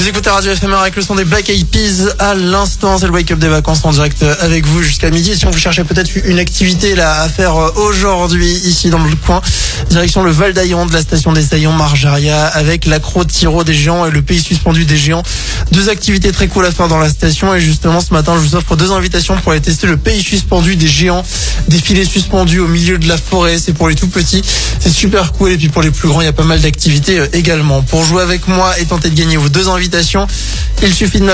Vous écoutez Radio FMR avec le son des Black Eyed Peas à l'instant. C'est le Wake Up des vacances en direct avec vous jusqu'à midi. Si on vous cherchez peut-être une activité là à faire aujourd'hui ici dans le coin, direction le Val d'Aillan de la station des Saillons Marjaria avec l'accro-tiro des géants et le pays suspendu des géants. Deux activités très cool à faire dans la station et justement ce matin je vous offre deux invitations pour aller tester le pays suspendu des géants. Des filets suspendus au milieu de la forêt, c'est pour les tout petits, c'est super cool et puis pour les plus grands il y a pas mal d'activités également. Pour jouer avec moi et tenter de gagner vos deux invitations, il suffit de